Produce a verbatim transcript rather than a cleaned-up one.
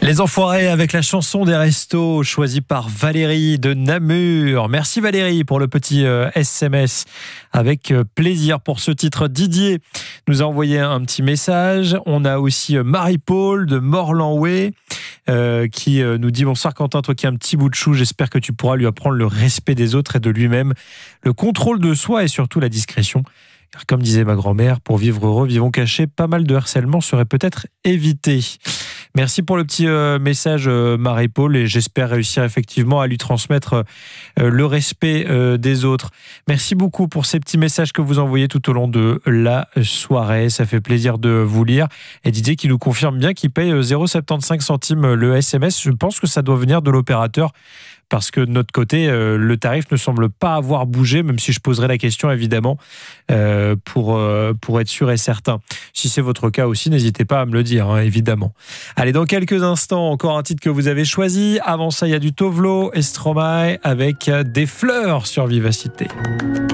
Les Enfoirés avec la chanson des restos choisie par Valérie de Namur. Merci Valérie pour le petit euh, S M S avec euh, plaisir pour ce titre. Didier nous a envoyé un petit message. On a aussi euh, Marie-Paul de Morlanway euh, qui euh, nous dit: bonsoir Quentin, toi qui as un petit bout de chou, j'espère que tu pourras lui apprendre le respect des autres et de lui-même, le contrôle de soi et surtout la discrétion. Car comme disait ma grand-mère, pour vivre heureux, vivons cachés, pas mal de harcèlement serait peut-être évité. Merci pour le petit euh, message euh, Marie-Paul, et j'espère réussir effectivement à lui transmettre euh, le respect euh, des autres. Merci beaucoup pour ces petits messages que vous envoyez tout au long de la soirée. Ça fait plaisir de vous lire. Et Didier qui nous confirme bien qu'il paye zéro virgule soixante-quinze centimes le S M S. Je pense que ça doit venir de l'opérateur, parce que de notre côté, euh, le tarif ne semble pas avoir bougé, même si je poserai la question évidemment euh, pour, euh, pour être sûr et certain. Si c'est votre cas aussi, n'hésitez pas à me le dire, hein, évidemment. Allez, dans quelques instants, encore un titre que vous avez choisi. Avant ça, il y a du Tovlo et Stromae avec des fleurs sur Vivacité.